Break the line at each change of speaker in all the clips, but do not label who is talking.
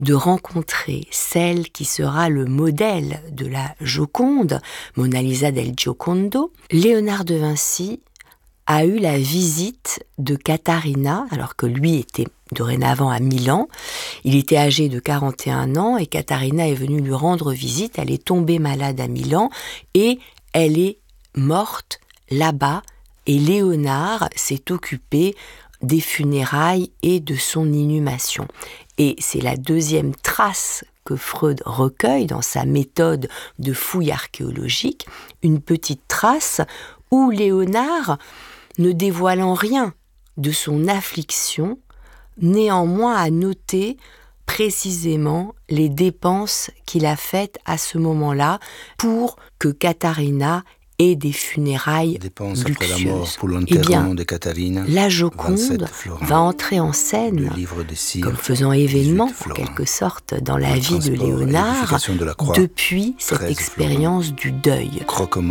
de rencontrer celle qui sera le modèle de la Joconde, Mona Lisa del Giocondo, Léonard de Vinci a eu la visite de Catarina, alors que lui était dorénavant à Milan. Il était âgé de 41 ans et Catarina est venue lui rendre visite. Elle est tombée malade à Milan et elle est morte là-bas. Et Léonard s'est occupé des funérailles et de son inhumation. Et c'est la deuxième trace que Freud recueille dans sa méthode de fouille archéologique, une petite trace où Léonard, ne dévoilant rien de son affliction, néanmoins a noté précisément les dépenses qu'il a faites à ce moment-là pour que Catarina ait des funérailles luxueuses. Eh bien, la Joconde va entrer en scène comme faisant événement, en quelque sorte, dans la vie de Léonard depuis cette expérience du deuil.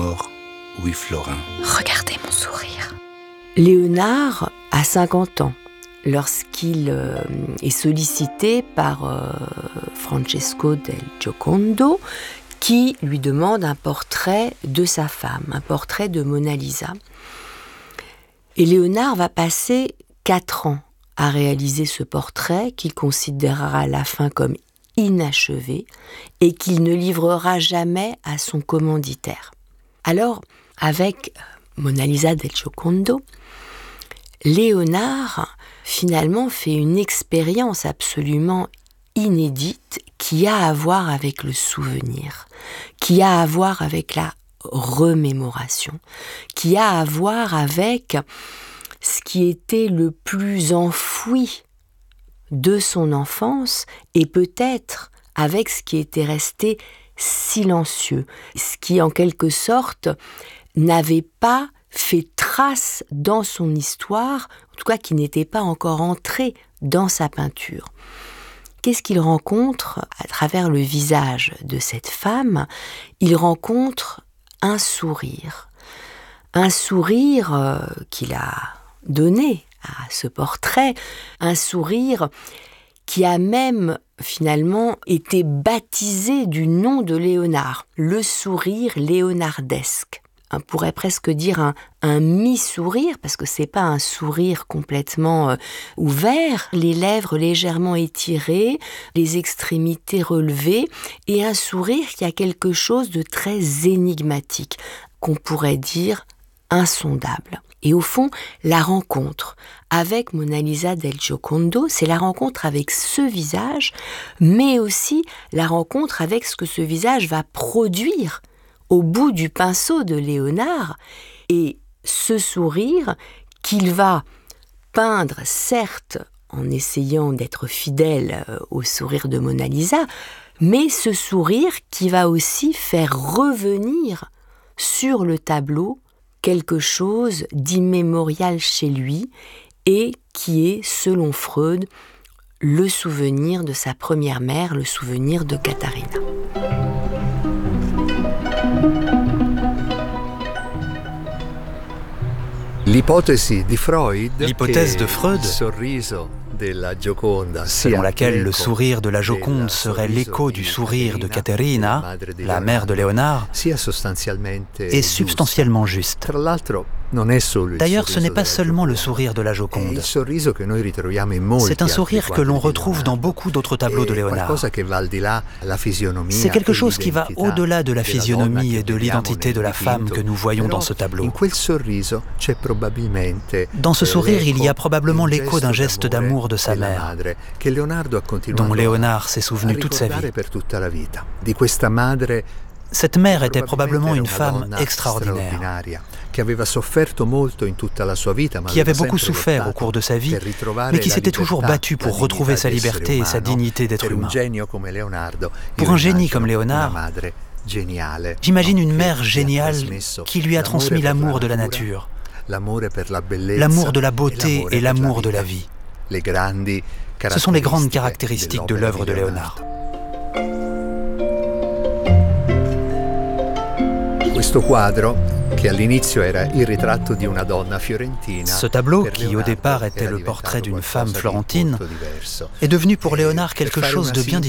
Regardez mon sourire.
Léonard a 50 ans lorsqu'il est sollicité par Francesco del Giocondo qui lui demande un portrait de sa femme, un portrait de Mona Lisa. Et Léonard va passer 4 ans à réaliser ce portrait qu'il considérera à la fin comme inachevé et qu'il ne livrera jamais à son commanditaire. Alors, avec Mona Lisa del Giocondo, Léonard finalement fait une expérience absolument inédite qui a à voir avec le souvenir, qui a à voir avec la remémoration, qui a à voir avec ce qui était le plus enfoui de son enfance et peut-être avec ce qui était resté silencieux, ce qui en quelque sorte n'avait pas fait trace dans son histoire, en tout cas qui n'était pas encore entré dans sa peinture. Qu'est-ce qu'il rencontre à travers le visage de cette femme ? Il rencontre un sourire qu'il a donné à ce portrait, un sourire qui a même finalement été baptisé du nom de Léonard, le sourire léonardesque. On pourrait presque dire un mi-sourire, parce que c'est pas un sourire complètement ouvert, les lèvres légèrement étirées, les extrémités relevées, et un sourire qui a quelque chose de très énigmatique, qu'on pourrait dire insondable. Et au fond, la rencontre avec Mona Lisa del Giocondo, c'est la rencontre avec ce visage, mais aussi la rencontre avec ce que ce visage va produire au bout du pinceau de Léonard, et ce sourire qu'il va peindre, certes, en essayant d'être fidèle au sourire de Mona Lisa, mais ce sourire qui va aussi faire revenir sur le tableau quelque chose d'immémorial chez lui, et qui est, selon Freud, le souvenir de sa première mère, le souvenir de Catarina.
L'hypothèse de Freud, selon laquelle le sourire de la Joconde serait l'écho du sourire de Caterina, la mère de Léonard, est substantiellement juste. D'ailleurs, ce n'est pas seulement le sourire de la Joconde. C'est un sourire que l'on retrouve dans beaucoup d'autres tableaux de Léonard. C'est quelque chose qui va au-delà de la physionomie et de l'identité de la femme que nous voyons dans ce tableau. Dans ce sourire, il y a probablement l'écho d'un geste d'amour de sa mère, dont Léonard s'est souvenu toute sa vie. Cette mère était probablement une femme extraordinaire, qui avait beaucoup souffert au cours de sa vie, mais qui s'était toujours battue pour retrouver sa liberté et sa dignité d'être humain. Pour un génie comme Léonard, j'imagine une mère géniale qui lui a transmis l'amour de la nature, l'amour de la beauté et l'amour de la vie. Ce sont les grandes caractéristiques de l'œuvre de Léonard. Ce tableau, qui au départ était le portrait d'une femme florentine, est devenu pour Léonard quelque chose de bien